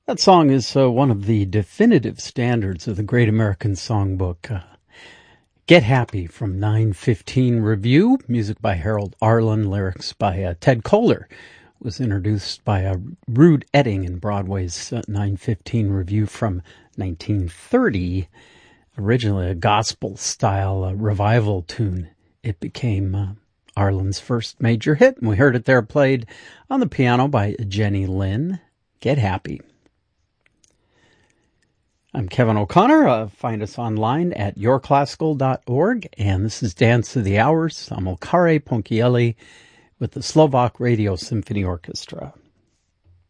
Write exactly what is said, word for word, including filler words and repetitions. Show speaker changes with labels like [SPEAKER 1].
[SPEAKER 1] That song is uh, one of the definitive standards of the Great American Songbook. Uh, Get Happy from nine fifteen Review, music by Harold Arlen, lyrics by uh, Ted Koehler, was introduced by uh, Rude Etting in Broadway's uh, nine fifteen Review from nineteen thirty. Originally a gospel-style uh, revival tune, it became uh, Arlen's first major hit, and we heard it there played on the piano by Jenny Lynn. Get Happy. I'm Kevin O'Connor. Uh, find us online at your classical dot org, and this is Dance of the Hours. I'm Amilcare Ponchielli with the Slovak Radio Symphony Orchestra.